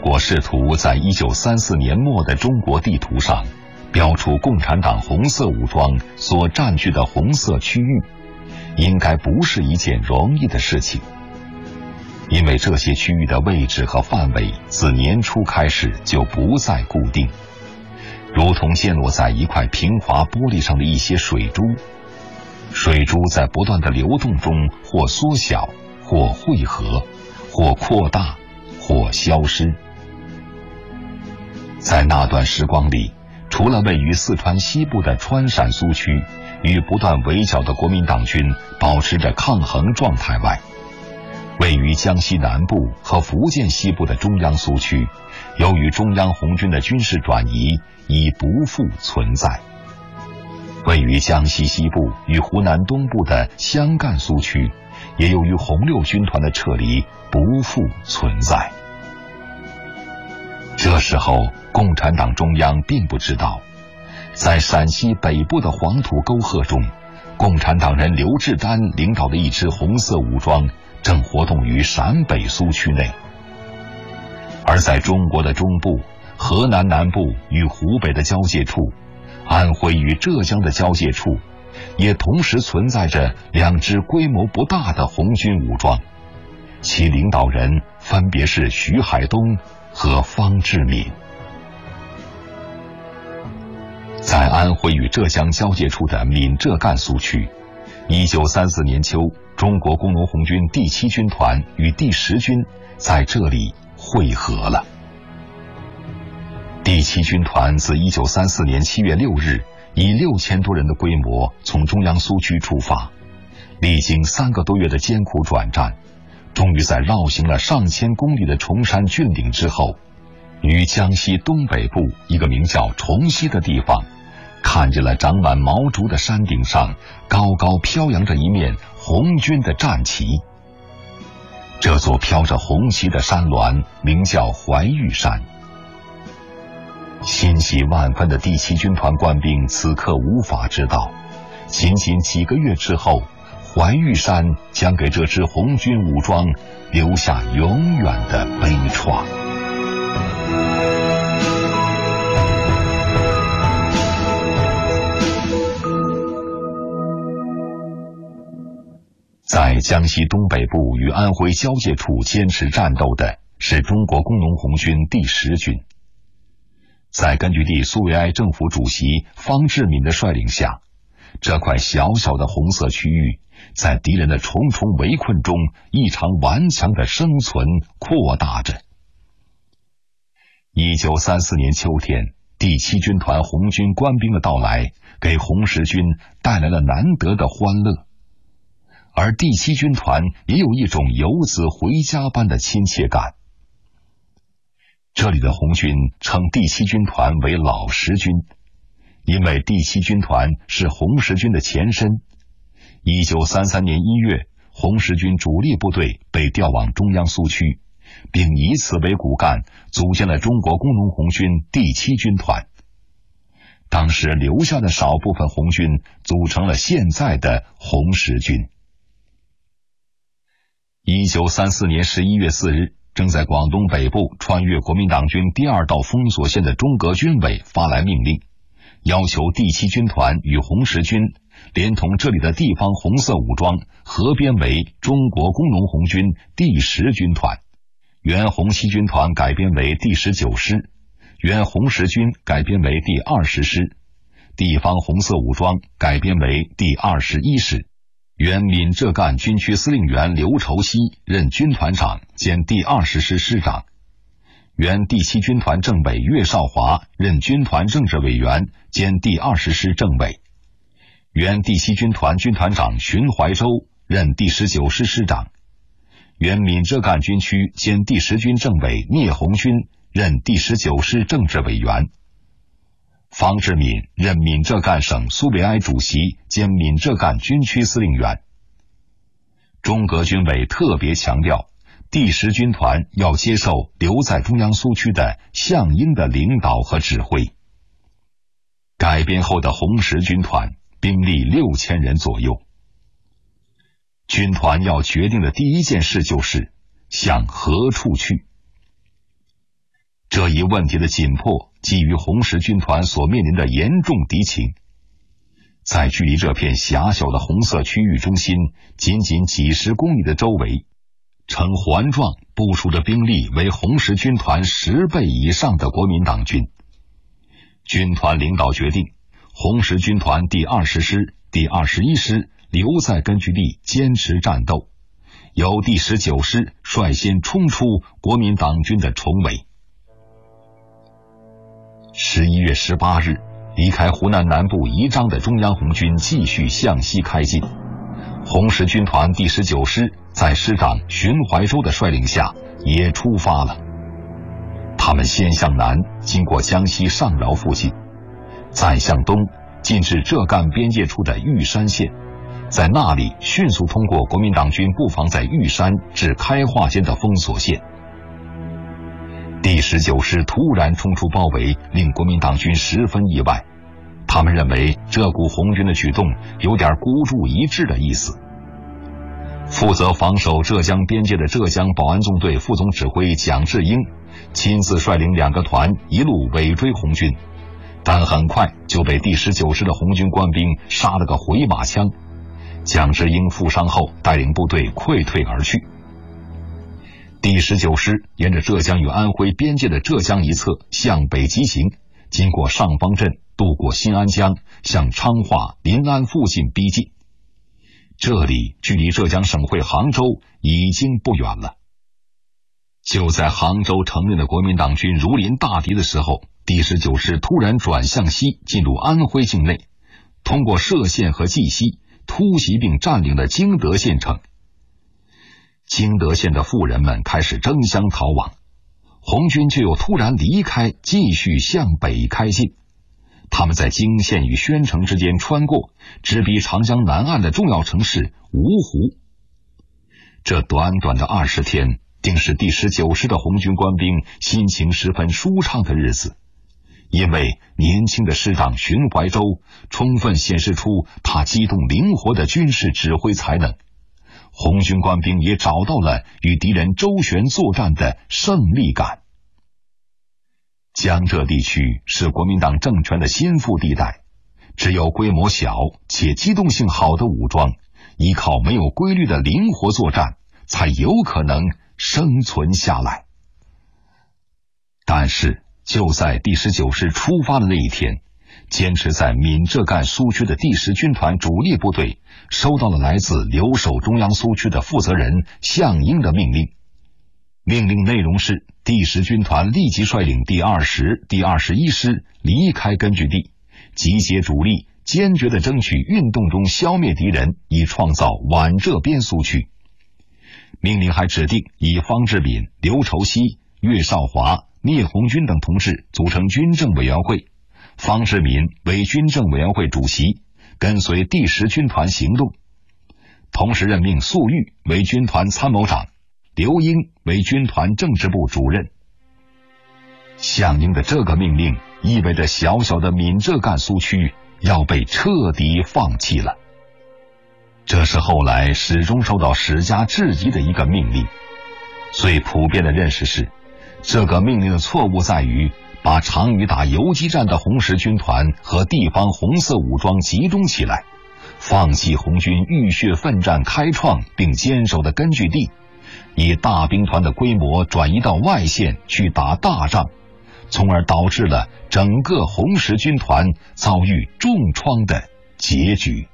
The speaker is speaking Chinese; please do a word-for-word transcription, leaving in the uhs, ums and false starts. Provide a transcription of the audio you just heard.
国试图在一九三四年末的中国地图上标出共产党红色武装所占据的红色区域，应该不是一件容易的事情，因为这些区域的位置和范围自年初开始就不再固定，如同溅落在一块平滑玻璃上的一些水珠，水珠在不断的流动中或缩小，或汇合，或扩大，或消失。在那段时光里，除了位于四川西部的川陕苏区与不断围剿的国民党军保持着抗衡状态外，位于江西南部和福建西部的中央苏区，由于中央红军的军事转移已不复存在。位于江西西部与湖南东部的湘赣苏区，也由于红六军团的撤离不复存在。这时候，共产党中央并不知道，在陕西北部的黄土沟壑中，共产党人刘志丹领导的一支红色武装正活动于陕北苏区内。而在中国的中部、河南南部与湖北的交界处，安徽与浙江的交界处，也同时存在着两支规模不大的红军武装，其领导人分别是徐海东和方志敏。在安徽与浙江交界处的闽浙赣苏区，一九三四年秋，中国工农红军第七军团与第十军在这里会合了。第七军团自一九三四年七月六日以六千多人的规模从中央苏区出发，历经三个多月的艰苦转战，终于在绕行了上千公里的崇山峻岭之后，于江西东北部一个名叫崇西的地方，看见了长满毛竹的山顶上高高飘扬着一面红军的战旗。这座飘着红旗的山峦名叫怀玉山。欣喜万分的第七军团官兵此刻无法知道，仅仅几个月之后，怀玉山将给这支红军武装留下永远的悲怆。在江西东北部与安徽交界处坚持战斗的是中国工农红军第十军。在根据地苏维埃政府主席方志敏的率领下，这块小小的红色区域在敌人的重重围困中异常顽强的生存扩大着。一九三四年秋天，第七军团红军官兵的到来给红十军带来了难得的欢乐，而第七军团也有一种游子回家般的亲切感。这里的红军称第七军团为老十军，因为第七军团是红十军的前身。一九三三年一月，红十军主力部队被调往中央苏区，并以此为骨干组建了中国工农红军第七军团。当时留下的少部分红军组成了现在的红十军。一九三四年十一月四日，正在广东北部穿越国民党军第二道封锁线的中革军委发来命令，要求第七军团与红十军连同这里的地方红色武装合编为中国工农红军第十军团，原红七军团改编为第十九师，原红十军改编为第二十师，地方红色武装改编为第二十一师。原闽浙赣军区司令员刘畴西任军团长兼第二十师师长，原第七军团政委岳少华任军团政治委员兼第二十师政委，原第七军团军团长荀怀洲任第十九师师长，原闽浙赣军区兼第十军政委聂红军任第十九师政治委员，方志敏任闽浙赣省苏维埃主席兼闽浙赣军区司令员。中革军委特别强调，第十军团要接受留在中央苏区的项英的领导和指挥。改编后的红十军团兵力六千人左右。军团要决定的第一件事就是向何处去。 这一问题的紧迫，基于红十军团所面临的严重敌情。在距离这片狭小的红色区域中心仅仅几十公里的周围，呈环状部署着兵力为红十军团十倍以上的国民党军。军团领导决定，红十军团第二十师、第二十一师留在根据地坚持战斗，由第十九师率先冲出国民党军的重围。十一月十八日，离开湖南南部宜章的中央红军继续向西开进。红十军团第十九师在师长荀怀洲的率领下也出发了。他们先向南，经过江西上饶附近，再向东进至浙赣边界处的玉山县，在那里迅速通过国民党军布防在玉山至开化间的封锁线。第十九师突然冲出包围，令国民党军十分意外。他们认为这股红军的举动有点孤注一掷的意思。负责防守浙江边界的浙江保安纵队副总指挥蒋志英亲自率领两个团一路尾追红军，但很快就被第十九师的红军官兵杀了个回马枪。蒋志英负伤后带领部队溃退而去。第十九师沿着浙江与安徽边界的浙江一侧向北急行，经过上方镇，渡过新安江，向昌化、临安附近逼近。这里距离浙江省会杭州已经不远了。就在杭州成立的国民党军如临大敌的时候，第十九师突然转向西，进入安徽境内，通过歙县和绩溪突袭并占领了经德县城。经德县的富人们开始争相逃亡，红军却又突然离开，继续向北开进。他们在经县与宣城之间穿过，直逼长江南岸的重要城市芜湖。这短短的二十天，定是第十九师的红军官兵心情十分舒畅的日子，因为年轻的师长荀怀洲充分显示出他机动灵活的军事指挥才能，红军官兵也找到了与敌人周旋作战的胜利感。江浙地区是国民党政权的心腹地带，只有规模小且机动性好的武装，依靠没有规律的灵活作战，才有可能生存下来。但是就在第十九师出发的那一天，坚持在闽浙赣苏区的第十军团主力部队收到了来自留守中央苏区的负责人项英的命令。命令内容是，第十军团立即率领第二十、第二十一师离开根据地，集结主力，坚决地争取运动中消灭敌人，以创造皖浙边苏区。命令还指定以方志敏、刘畴西、岳少华、聂红军等同志组成军政委员会，方志敏为军政委员会主席，跟随第十军团行动。同时任命粟裕为军团参谋长，刘英为军团政治部主任。项英的这个命令意味着小小的闽浙赣苏区要被彻底放弃了。这是后来始终受到史家质疑的一个命令。最普遍的认识是，这个命令的错误在于把常与打游击战的红十军团和地方红色武装集中起来，放弃红军浴血奋战开创并坚守的根据地，以大兵团的规模转移到外线去打大仗，从而导致了整个红十军团遭遇重创的结局。